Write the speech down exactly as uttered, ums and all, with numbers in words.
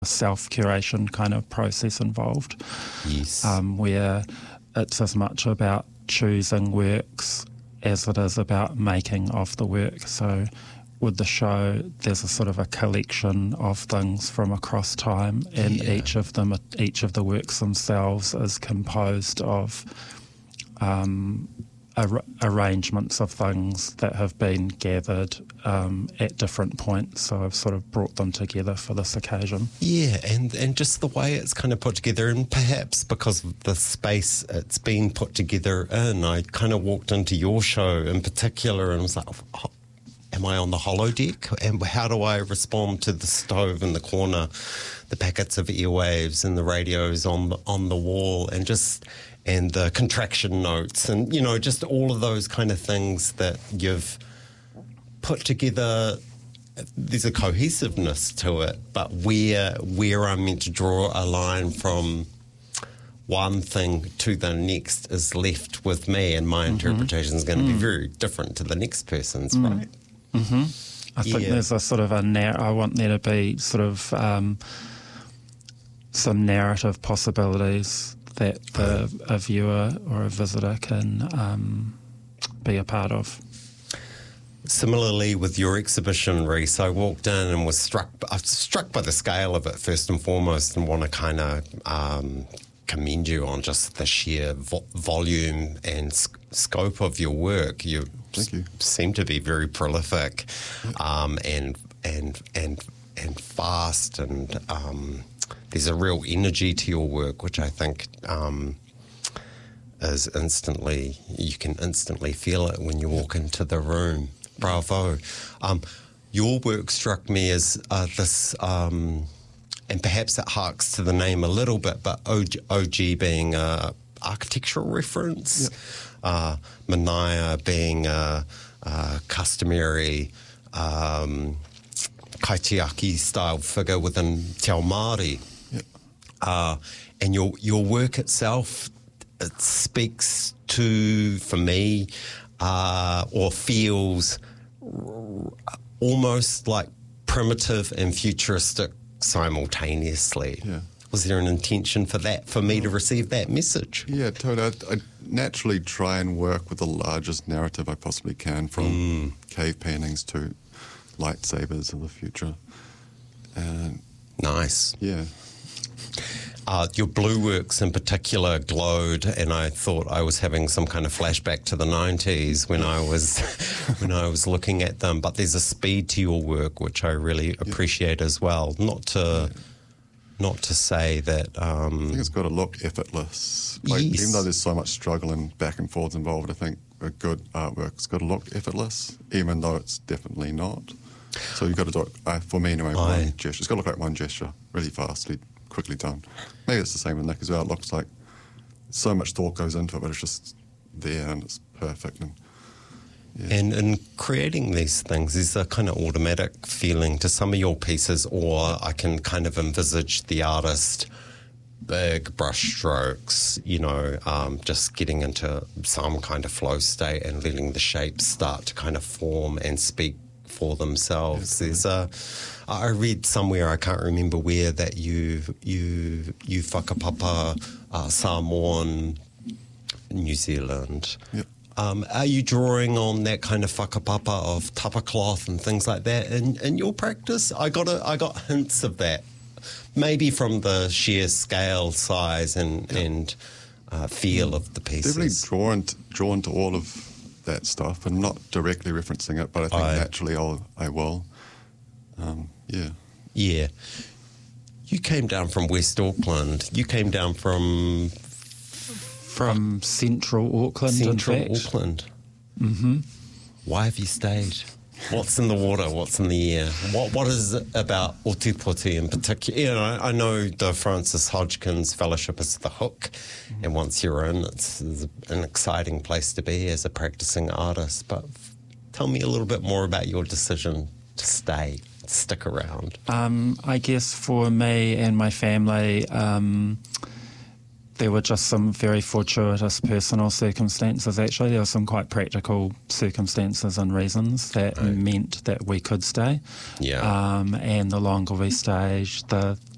self-curation kind of process involved. Yes. Um, where it's as much about choosing works as it is about making of the work. So with the show, there's a sort of a collection of things from across time, and Yeah. each of them, each of the works themselves is composed of um, ar- arrangements of things that have been gathered um, at different points. So I've sort of brought them together for this occasion. Yeah, and, and just the way it's kind of put together, and perhaps because of the space it's been put together in, I kind of walked into your show in particular and was like, oh, am I on the holodeck? And how do I respond to the stove in the corner, the packets of airwaves and the radios on the, on the wall, and just and the contraction notes, and you know, just all of those kind of things that you've put together. There's a cohesiveness to it, but where where I'm meant to draw a line from one thing to the next is left with me, and my mm-hmm. interpretation is going to mm. be very different to the next person's, mm. right? Mm-hmm. I think Yeah. there's a sort of a narr- I want there to be sort of um, some narrative possibilities that the, a viewer or a visitor can um, be a part of. Similarly with your exhibition, Rhys, I walked in and was struck I was struck by the scale of it first and foremost, and want to kind of um, commend you on just the sheer vo- volume and sc- scope of your work. You, Thank you. seem to be very prolific um, and and and and fast, and um, there's a real energy to your work, which I think um, is instantly, you can instantly feel it when you walk into the room. Bravo. Um, your work struck me as uh, this, um, and perhaps it harks to the name a little bit, but O G, O G being a architectural reference, yep. uh, Manaia being a, a customary um, kaitiaki style figure within Te Ao Māori. Yep. Uh, and your your work itself, it speaks to, for me, uh, or feels r- almost like primitive and futuristic simultaneously. Yeah. Was there an intention for that, for me to receive that message? Yeah, totally. I, I naturally try and work with the largest narrative I possibly can, from Mm. cave paintings to lightsabers of the future. And Nice. yeah, Uh, your blue works in particular glowed, and I thought I was having some kind of flashback to the nineties when I was when I was looking at them. But there's a speed to your work which I really appreciate as well. Not to not to say that. Um, I think it's got to look effortless. Like, Yes. even though there's so much struggle and back and forth involved, I think a good artwork's got to look effortless, even though it's definitely not. So you've got to do it, uh, for me anyway, Aye. one gesture. It's got to look like one gesture, really fastly, quickly done. Maybe it's the same with Nick as well. It looks like so much thought goes into it, but it's just there and it's perfect. And yeah. And in creating these things, there's a kind of automatic feeling to some of your pieces, or I can kind of envisage the artist, big brush strokes, you know, um, just getting into some kind of flow state and letting the shapes start to kind of form and speak for themselves. There's a, I read somewhere, I can't remember where, that you you you whakapapa uh, Samoan, New Zealand. Yep. Um, are you drawing on that kind of whakapapa of tapa cloth and things like that in, in your practice? I got a, I got hints of that, maybe from the sheer scale, size, and Yep. and uh, feel of the pieces. Definitely drawn to, drawn to all of that stuff, and not directly referencing it, but I think Aye. naturally I'll, I will. Um, yeah. Yeah. You came down from West Auckland. You came down from From central Auckland, Central in fact. Auckland. Mm-hmm. Why have you stayed? What's in the water? What's in the air? What What is it about Ōtepoti in particular? You know, I know the Francis Hodgkins Fellowship is the hook, and once you're in, it's, it's an exciting place to be as a practicing artist. But tell me a little bit more about your decision to stay, stick around. Um, I guess for me and my family, um, there were just some very fortuitous personal circumstances, actually. There were some quite practical circumstances and reasons that Right. meant that we could stay. Yeah. Um, and the longer we stayed, the